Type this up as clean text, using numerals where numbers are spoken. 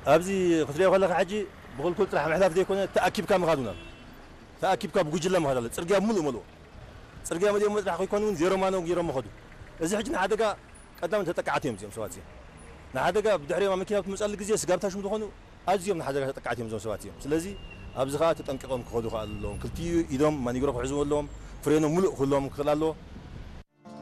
أبزي خطري ولا حاجة بقول كل راح محذاف دي كونه تأكيد كام غادونا تأكيد كام بوجلا ما هذا ترجع ملو ترجع مديم راح يكونون زيرو ما نو زيرو ما خدو إذا حجنا حدقة قدام تتقعتهم زي سواتي نحدقة بدحري ما مكينة مسألة جزية سجابتها شو تخونو أزيهم نحدقة تتقعتهم زي سواتي سلزي أبزي خات تنققهم خدو خاللهم كلتي إدم ما نيجرو حزون لهم فرينو ملو خلهم خلالو